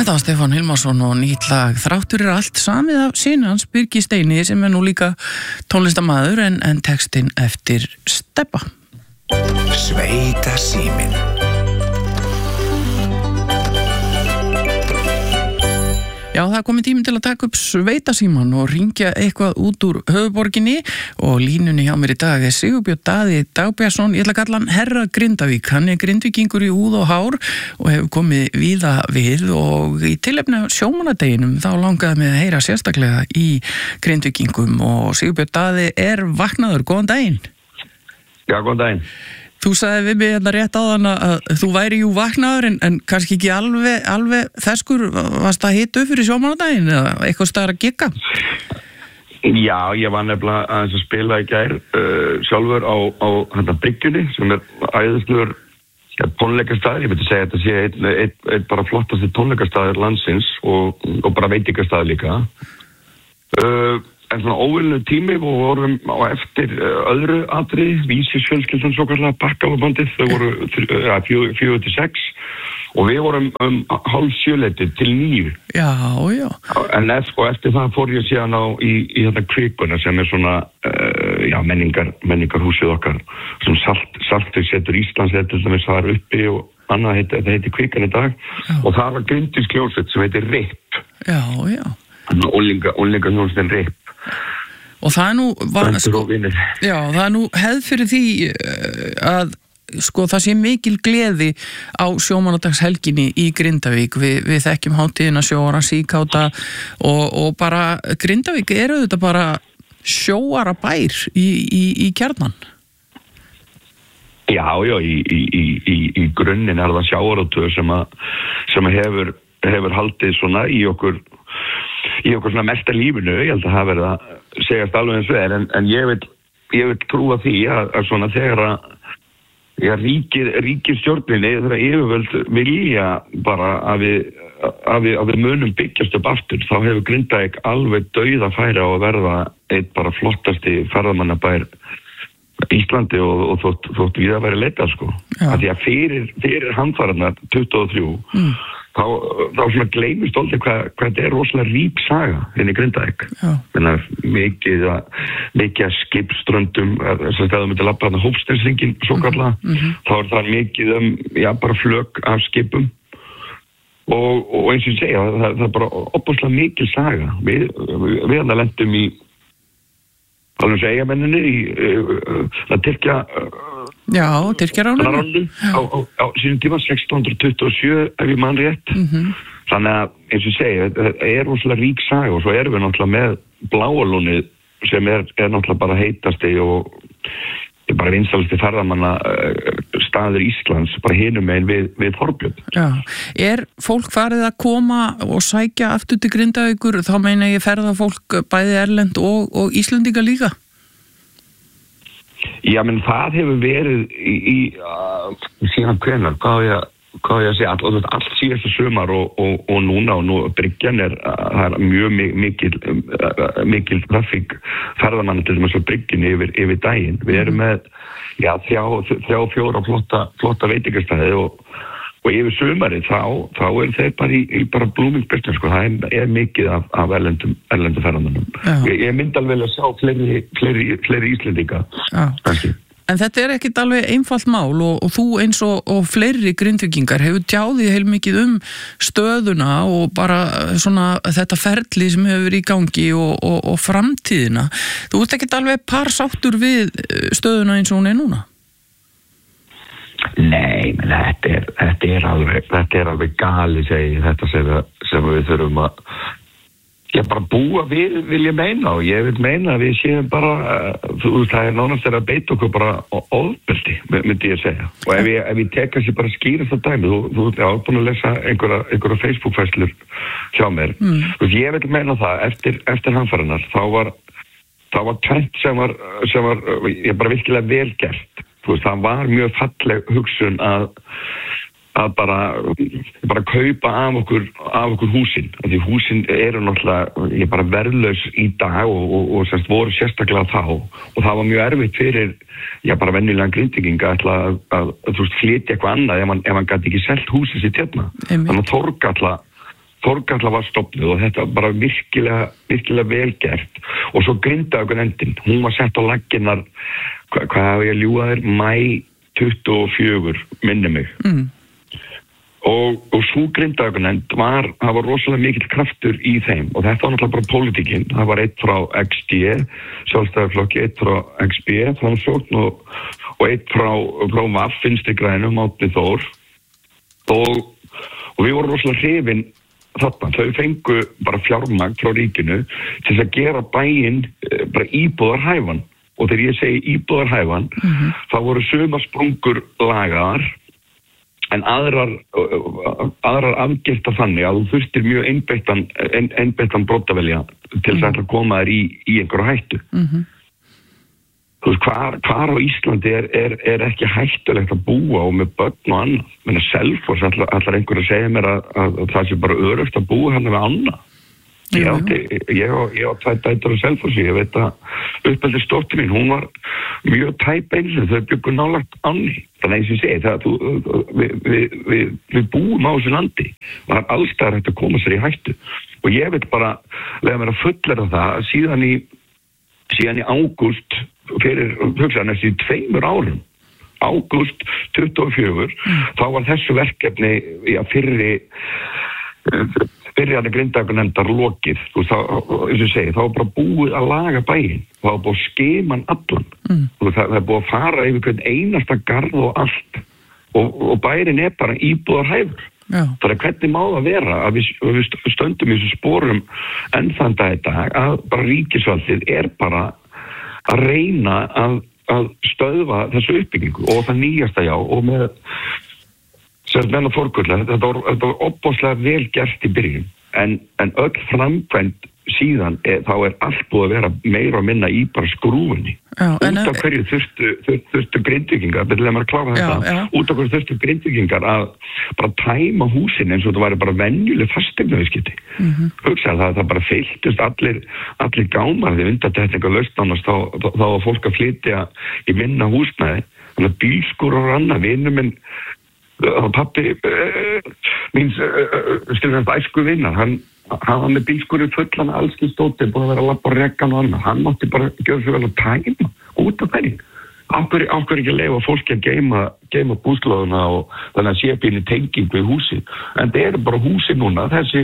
Þetta var Stefán Hilmarsson og nýtt lag Þráttur allt samið af syni hans Birgi Steini sem nú líka tónlistarmaður en textinn eftir Stebba. Sveitasíminn. Já, það komið tíminn til að taka upp sveitasímann og ringja eitthvað út úr höfuborginni og línunni hjá mér í dag Sigurbjörn Daði Dagbjartsson, ég ætla að kalla hann Herra Grindavík, hann Grindvíkingur í húð og hár og hefur komið víða við og í tilefni af sjómannadeginum þá langaði mig að heyra sérstaklega í Grindvíkingum og Sigurbjörn Daði vaknaður, góðan daginn. Já, góðan daginn. Þú sagði við mig hérna rétt áðan að þú væri jú vaknaður en kannski ekki alveg ferskur, varst það hitt upp fyrir sjómannadaginn eða eitthvað staðar að gigga? Já, ég var nefnilega aðeins að spila í gær sjálfur á Bryggjunni sem æðislegur tónleikastaður, ég myndi segja þetta sé einn bara flottasti tónleikastaður landsins og bara veitingastaður líka. En svona óvilinu tími og vorum á eftir öðru atri, Vísisfjölskyldan svo kallega Bakkafabandið, þau voru 4-6 og við vorum 6:30 til 9. Já. En eftir það fór ég síðan í þetta Kvikuna sem svona menningarhúsið okkar sem Saltvíksetur Íslands þetta sem við þar uppi og annað þetta heitir Kvikan í dag og það var Grindvíksljónsveit sem heitir RIP. Já. Ólingarhljónsveitin RIP. Og það nú hefð fyrir því að það sé mikil gleði á sjómannadagshelginni í Grindavík. Við þekkjum hátíðina sjóara síkáta og bara Grindavík auðvitað bara sjóara bær í kjarnan. Já, í grunninn það sjávarútvegur sem hefur haldið svona í okkur svona mesta lífinu, ég held að það verið að segjast alveg eins og en ég vil trúa því að svona þegar að ríkisstjórninni þegar yfirvöld vilja bara að við munum byggjast upp aftur, þá hefur Grindavík alveg dauða færi á að verða einn bara flottasti ferðamannabær Íslandi og þótt við að vera leitað sko. Að því að fyrir hamfarirnar 23 þá svona gleymist aldrei hvað þetta rosalega rík saga inn í Grindavík. Mikið að skipströndum þess að það myndi labba þarna Hófsteinsringinn svo kalla, þá það mikið bara flök af skipum og eins og ég segja það bara opaslega mikil saga. Við hann lendum í alveg segja-menninni í Tyrkja Tyrkjaránum á sínum tíma 1627 ef ég man rétt. Þannig að eins og segja, þetta rosalega rík saga og svo erum við náttúrulega með Bláalónið sem náttúrulega bara heitasti og bara vinsælasti ferðamanna staður Íslands, bara hinum megin við Þorbjörn. Já, fólk farið að koma og sækja aftur til Grindavíkur, þá meina ég ferðafólk bæði erlend og Íslendinga líka? Já, menn það hefur verið í síðan hvenær, hvað ég að segja, allt síðasta sumar og núna Bryggjan það er mjög mikil trafík ferðamanna til þess að Bryggjunni yfir daginn. Við erum með 3-4 flotta veitingastæði og yfir sumarið þá þeir bara blúmingsbyrstun sko. Það mikið af erlendum ferðamannum. Ég myndi alveg að sjá fleiri Íslendinga. En þetta ekkit alveg einfalt mál og þú eins og fleiri Grindvíkingar hefur tjáðið heilmikið stöðuna og bara svona þetta ferli sem hefur verið í gangi og framtíðina. Þú ert ekkit alveg parsáttur við stöðuna eins og hún núna? Nei, þetta er alveg gali þetta sem við þurfum að bara búa við, vil ég meina og ég vil meina að við séum bara það nánast að beita okkur bara ofbeldi, myndi ég segja og ef ég teka sér bara skýrast það dæmi þú ert ábúin að lesa einhverja Facebook-fæslur hjá mér ég vil meina það, eftir hamfarinnar þá var tvennt sem var ég bara virkilega vel gert það var mjög falleg hugsun að bara kaupa af okkur húsin. Því húsin eru náttúrulega ég bara verðlaus í dag og semst voru sérstaklega þá og það var mjög erfitt fyrir bara venjulegan Grindvíkinga að flytja eitthvað annað ef hann gat ekki selt húsið sitt hérna. Þannig að Þórkatla var stofnuð og þetta var bara virkilega vel gert og svo Grindavíkurnefndin, hún var sett á laggirnar, hvað hef ég ljúgað þér, maí 24 minni mig. Og svo Grindavíkurnefnd það var rosalega mikill kraftur í þeim og þetta var náttúrulega bara pólitíkin, það var einn frá XD, Sjálfstæðisflokki, einn frá XB, Framsókn og einn frá VAF, Vinstri grænum, Árni Þór og við vorum rosalega hrifin þarna, þau fengu bara fjármagn frá ríkinu til að gera bæinn bara íbúðarhæfan og þegar ég segi íbúðarhæfan þá voru sumar sprungur lagaðar en aðrar afgirtar þannig að þú þurftir mjög einbeittan brotavelja til að koma þér í einhverju hættu. Þú veist, hvar á Íslandi er ekki hættulegt að búa og með börn og annað. Menna Selfoss, allar einhver að segja mér að það sé bara örugt að búa hérna með annað. Ég á 2 dætur á Selfossi, ég veit að uppeldisdóttir mín, hún var mjög tæp eins og þau byggu nálægt annir. Þannig eins og ég segi, við búum á þessu landi og það alls staðar hægt að koma sér í hættu. Og ég vil bara lega mér að fullera það að síðan í ágúst fyrir hugsaðan eftir 2 árum, ágúst 24, þá var þessu verkefni fyrri að Grindavíkurnefndar lokið, eins og ég segi, þá var bara búið að laga bæinn, þá var búið að skima hann allan, það er búið að fara yfir hvern einasta garð og allt og bærin er bara íbúðarhæfur. Það er hvernig má það vera að við stöndum í þessu sporum enn þann dag í dag að bara ríkisvaldið er bara að reyna að stöðva þessu uppbyggingu og það nýjasta og með sem menn og fórgullega, þetta var opbóðslega vel gert í byrjun en öll framkvæmd síðan þá er allt búið að vera meira og minna í bara skrúfunni. Út af hverju þurftu Grindvíkingar, betur maður að klára þetta, út af hverju þurftu Grindvíkingar að bara tæma húsin eins og þetta væri bara venjuleg fasteignaviðskipti. Hugsaðu það bara fylltust allir gámar því undantekningarlaust annars þá var fólk að flytja í minna húsnæði, þannig að bílskúrar og annað, vinur minn pappi míns æsku vinnar, hann var með bílskúri fullan allskins dóti, búið að vera að labba og rekkan og annað, hann mátti bara gera svo vel að tæma út af hverju. Af hverju ekki að leyfa fólki að geyma búslóðuna og þannig að sé bíli tenging við húsi. En það eru bara húsi núna, þessi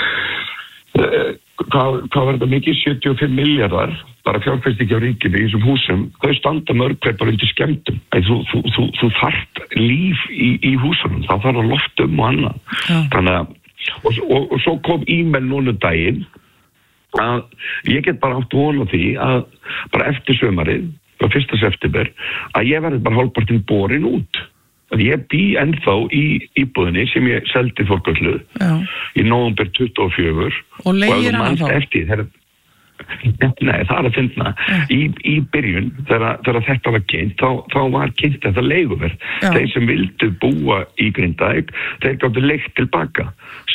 hvað verður það mikið? 75 milljarðar bara fjárfesting á ríkinu í þessum húsum, þau standa mörg hver bara undir skemmtum. Þú þarft líf í húsunum, þá þarf að lofta og annað. Þannig að og svo kom e-mail núna daginn að ég get bara átt von á því að bara eftir sömarið, frá 1. september, að ég verði bara hálfpartinn borin út. Að ég bý ennþá í íbúðinni sem ég seldi Þórkatlu í nóvember 24 og leigir hana þá? Nei, það er að finna í byrjun þegar þetta var kynnt þá var kynnt þetta leiguverð. Þeir sem vildu búa í Grindavík þeir gáttu leigt tilbaka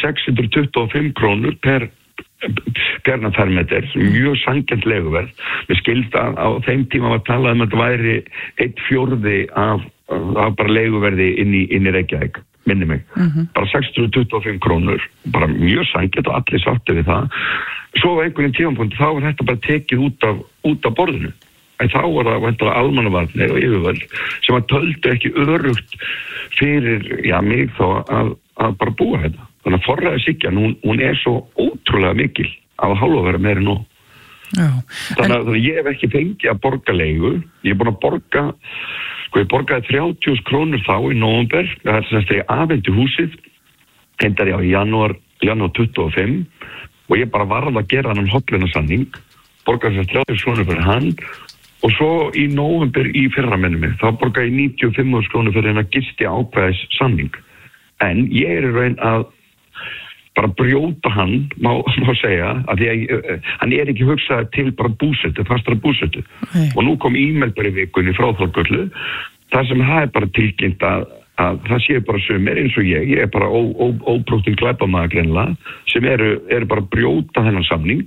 625 krónur per fermeter, mjög sanngjarnt leiguverð. Við skilst að á þeim tíma var talað að þetta væri 1/4 af bara leiguverði inn í Reykjavík, minni mig. Bara 625 krónur, bara mjög sanngjarnt og allir sáttu við það. Svo á einhvern tímapunkti þá var þetta bara tekið út af borðinu. En þá var það almannavarnir og yfirvöld sem að töldu ekki örugt fyrir mig þá að bara búa þetta. Þannig að forræðishyggjan, hún er svo ótrúlega mikil að hálfa vera meira nú. Þannig að ég hef ekki fengið að borga leigu. Ég er búin að borga, ég borgaði 30.000 krónur þá í nóvember, það er sem að afhentu húsið, hendar ég á janúar 25 og ég bara varð að gera hann hollvinasamning, borgaði þess 30.000 krónur fyrir hann og svo í nóvember í fyrramennum þá borgaði ég 95.000 krónur fyrir hennar gisti ákvæðis samning. En ég er í raun að bara brjóta hann, má segja, að því að hann er ekki hugsað til bara búsetu, fastra búsetu. Og nú kom e-mail bara í vikunni frá Þórkatlu, þar sem það er bara tilkynnt að það sé bara sumir eins og ég er bara óbróttin glæpamaður greinilega, sem eru bara að brjóta þennan samning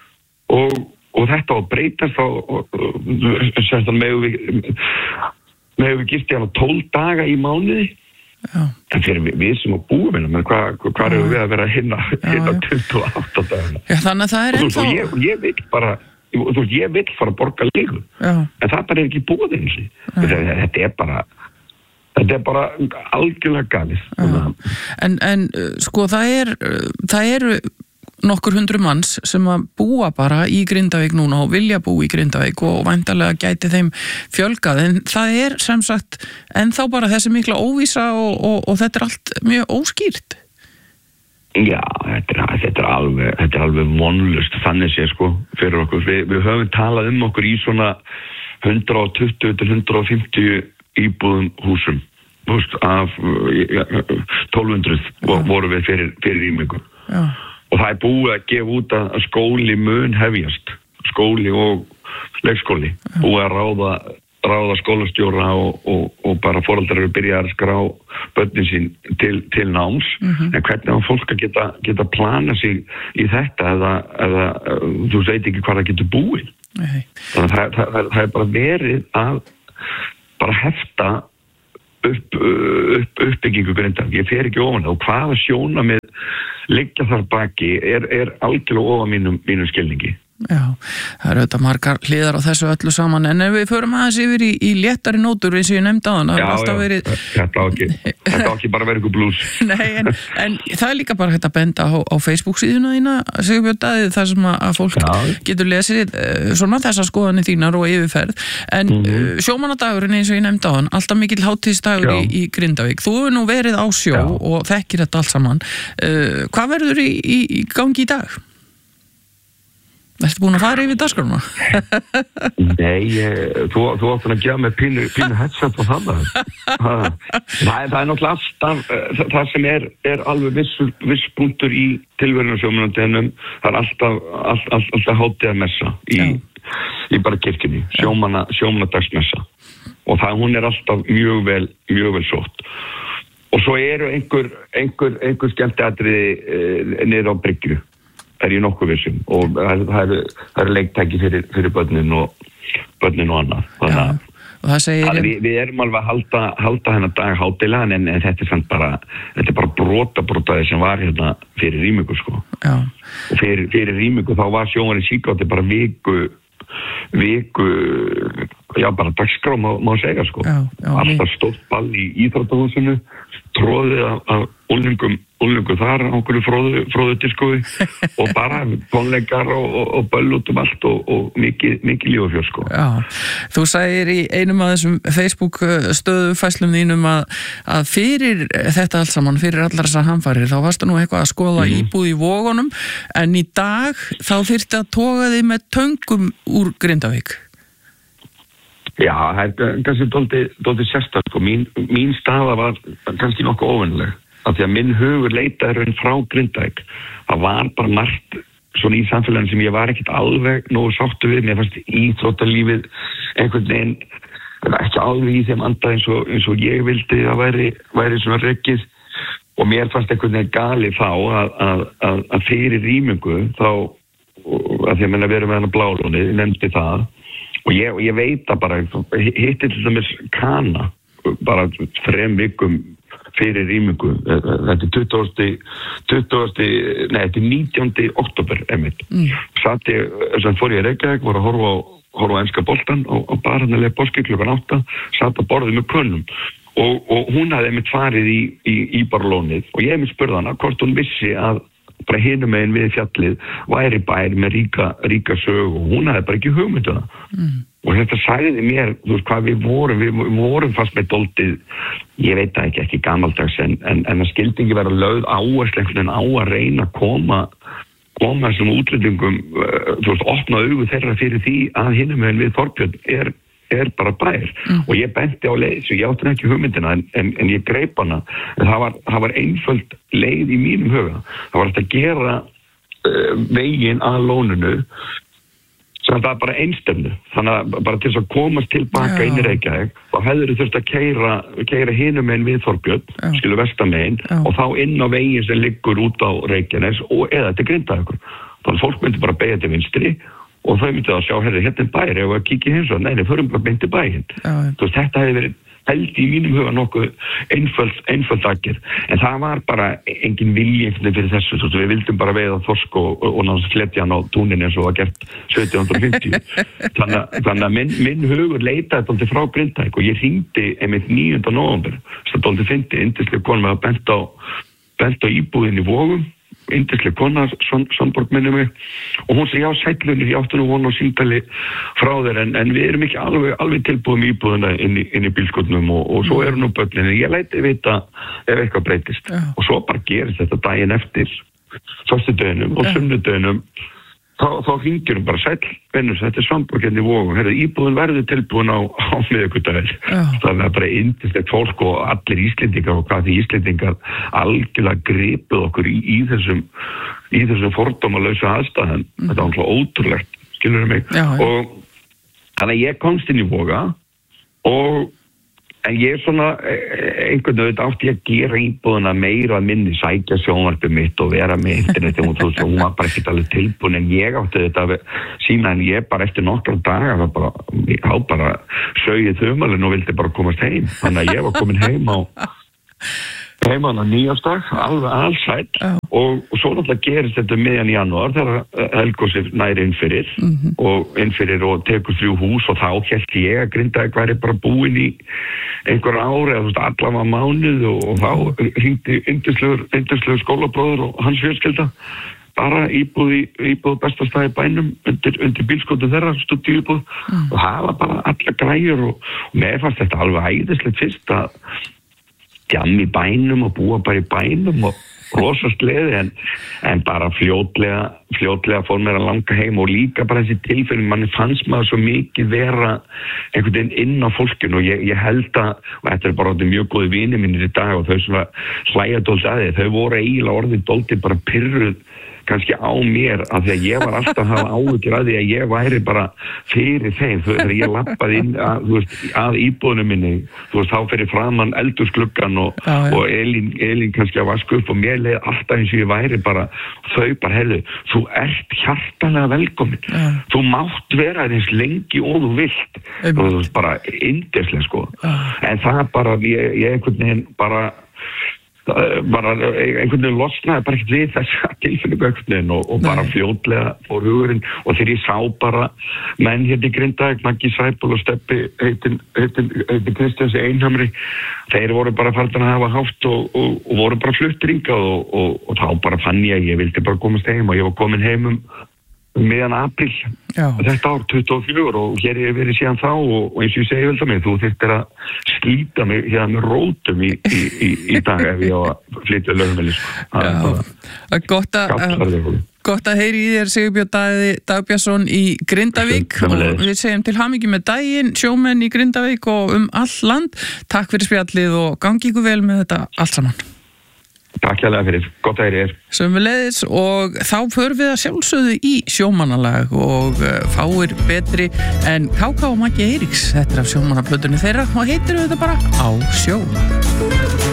og þetta á að breytast þá megum við gisti hann 12 daga í mánuði En fyrir við sem að búum hérna, hvað eru við að vera hérna 28 dagana? Já, þannig að það ennþá... Ég vil bara, ég vil fara að borga leigu, en það bara ekki búið eins og þetta er bara algjörlega galið. En sko, það eru nokkur 100 manns sem að búa bara í Grindavík núna og vilja búa í Grindavík og væntanlega gæti þeim fjölgað, en það sem sagt ennþá bara þessi mikla óvísa og þetta allt mjög óskýrt. Já, þetta er alveg vonlaust þannig sé sko fyrir okkur. Við höfum talað okkur í svona 120 til 150 íbúðum húsum, af 1200 voru við fyrir rýmingu. Já. Og það er búið að gefa út að skóli mun hefjast, skóli og leikskóli, búið að ráða skólastjóra og bara foreldrar eru byrjað að skrá börnin sín til náms, en hvernig á fólk að geta plana sig í þetta eða þú veit ekki hvað það getur búið. Þannig að það er bara verið að bara hefta uppbyggingu Grindavík. Ég fer ekki ofan það og hvaða sjónarmið liggja þar baki er algjörlega ofan mínum skilningi. Já, það eru auðvitað margar hliðar á þessu öllu saman, en ef við förum aðeins yfir í léttari nótur eins og ég nefndi áðan, það alltaf verið... Þetta á ekki bara verið eitthvað blús. Nei, en það er líka bara hægt að benda á Facebook-síðuna þína, Sigurbjörn Daði, þar sem að fólk getur lesið svona þessar skoðanir þínar og yfirferð, en sjómannadagurinn eins og ég nefndi áðan, alltaf mikill hátíðisdagur í Grindavík. Þú hefur nú verið á sjó og þekkir þetta allt saman. Hvað verður í gangi í dag? Ertu búin að fara yfir dagskránuna? Nei, þú áttur að gefa mig pínu headset á það. Það er náttúrulega alltaf, það sem er alveg viss punktur í tilverinu sjómannadaginum, það er alltaf hátíðarmessa í bara kirkjunni, sjómannadagsmessa. Og það, hún er alltaf mjög vel sótt. Og svo eru einhver skemmtiatriði niður á Bryggju. Er ég nokkuð vissum og það eru leiktæki fyrir börnin og annað. Og það segir... Við erum alveg að halda hennar dag hátíðlega en þetta er bara brotaði sem var hérna fyrir rýmingu sko. Já. Og fyrir rýmingu þá var sjónvarinn síkátti bara viku bara dagskrá má segja sko. Alltaf stórt ball í íþróttahúsinu, tróðið af úlningum þar á einhverju fróðu diskói og bara tónleikar og böll út allt og mikið líf og fjör sko. Já, þú sagðir í einum af þessum Facebook stöðufæslum þínum að fyrir þetta allt saman, fyrir allar þessar hamfarir, þá varstu nú eitthvað að skoða íbúð í Vogunum, en í dag þá þyrfti að toga þig með töngum úr Grindavík. Já, það er kannski dálítið sérstakt sko. Mín staða var kannski nokkuð óvenjuleg. Af því að minn hugur leitaði frá Grindavík. Það var bara margt svona í samfélaginu sem ég var ekkert alveg nógu sáttu við. Mér fannst íþróttalífið einhvern veginn ekki alveg í þeim anda eins og ég vildi að væri svona rekið. Og mér fannst einhvern veginn galið þá að fyrir rýmingu þá, að því að við erum með hana Blálóni, ég nefndi það. Og ég veit að bara hitti til dæmis Kana bara 3 vikum fyrir rýmingu. Þetta er 19. október einmitt. Fór ég í Reykjavík, voru að horfa á enska boltan og bara hann að leið boski klukkan 8, satt að borðið með könnum og hún hafði einmitt farið í Barlónið og ég einmitt spurði hana hvort hún vissi að bara hinum megin við fjallið væri bær með ríka sög og hún hafði bara ekki hugmynduna. Og þetta sagði mér, þú veist hvað við vorum fast með dóltið, ég veit það ekki gamaldags en það skildi ekki vera lögð áherslu á að reyna að koma þessum útlendingum, þú veist, opna augu þeirra fyrir því að hinum megin við Þorbjörn er bara bær. Og ég benti á leið, svo ég átti ekki hugmyndina en ég greip hana. En það var einföld leið í mínum huga. Það var að gera veginn að lóninu sem það bara einstefnu. Þannig að bara til þess að komast tilbaka inn í Reykjavík þá hefur þurft að keyra hinum megin við Þorbjörn, skilu vestamegin og þá inn á veginn sem liggur út á Reykjanes eða til Grindavíkur. Þannig að fólk myndi bara beygja til vinstri og þau myndi að sjá, hérna bær, ef að kíkja hins og nei, förum bara beint til bæinn. Þú veist, þetta held í mínum huga nokkuð einföld aðgerð, en það var bara engin vilji fyrir þessu, við vildum bara veiða þorsk og náttúrulega fletja hann á túnin eins og það gert 1750 þannig að minn hugur leitaði dálítið frá Grindavík og ég hringdi einmitt 9. nóvember, það dálítið fyndi, yndisleg kona með að bent á íbúðin í Vogum, yndisleg kona, Sandborg minni mig, og hún segi, já, sællunir, ég átti nú von á símtali frá þér, en við erum ekki alveg tilbúið með íbúðina inn í bílskotnum og svo eru nú börnin, en ég læti vita ef eitthvað breytist. Og svo bara gerist þetta daginn eftir, föstudöginum og sunnudöginum, þá hringir hún bara sæll, Venus, þetta Sandborg hérna í Vogum, íbúðin verður tilbúin á miðvikudaginn. Þannig að bara yndislegt fólk og allir Íslendingar og hvað því Íslendingar algjörlega gripuð okkur í þessum fordómalausu aðstæðum. Þetta var alltaf ótrúlegt, skilurðu mig. Og þannig að ég komst inn í Voga en ég svona einhvern veginn átti að gera íbúðuna meira að minni, sækja sjónvarpið mitt og vera með interneti og hún var bara ekkert alveg tilbúin, en ég átti þetta sína, en ég bara eftir nokkra daga þá bara sögið þumalinn og vildi bara komast heim, þannig að ég var komin heim á nýjársdag, alveg allsæll og svo náttúrulega gerist þetta miðjan janúar þegar eldgosið næri innfyrir og tekur 3 hús og þá hélt ég að Grindavík væri bara búin í einhver ári eða allavega mánuð og þá hringdi yndislegur skólabróður og hans fjölskylda bara íbúð bestastæði bænum undir bílskotum þeirra, stúdíubúð og það var bara alla græjur og mér fannst þetta alveg æðislegt fyrst að djamma í bænum og búa bara í bænum og rosa sleði en bara fljótlega fór mér að langa heim og líka bara þessi tilfinning, manni fannst maður svo mikið vera einhvern veginn inn á fólkinu og ég held að, og þetta bara mjög góði vinir mínir í dag og þau sem hlæja dálítið að þau voru eiginlega orðið dálítið bara pirruð kannski á mér af því að ég var alltaf að hafa áhyggjur af því að ég væri bara fyrir þeim þegar ég lappaði inn að íbúðinu minni, þá fyrir framan eldhúsgluggann og Elín kannski að vaska upp og mér leið alltaf eins og ég væri bara, þau bara heyrðu, þú ert hjartanlega velkomin, þú mátt vera eins lengi og þú vilt og þú veist bara yndislega sko, en það bara, ég einhvern veginn bara einhvern veginn losnaði bara ekkert við þessa tilfinningu einhvern veginn og bara fljótlega fór hugurinn og þegar ég sá bara menn hérna í Grindavík, Maggi Sæból og Steppi heitin Kristjáns Einhamri, þeir voru bara farin að hafa hátt og voru bara fluttir hingað og þá bara fann ég að ég vildi bara komast heim og ég var komin heim meðan apríl þetta ár 24 og hér ég verið síðan þá og eins og ég segi vel það mig, þú þyrftir að slíta mig hérna með rótum í dag ef ég á að flytja lögumæli Gott að heyri í þér Sigurbjörn Dagbjörnsson í Grindavík og við segjum til hamingju með daginn, sjómenn í Grindavík og all land, takk fyrir spjallið og gangi ykkur vel með þetta allt saman Takk hérlega fyrir, gott að heyri þér. Sömuleiðis og þá förum við að sjálfsögðu í sjómannalag og fáir betri en KK og Maggi Eiríks. Þetta af sjómannaplötunni þeirra og heitir þetta bara Á sjó.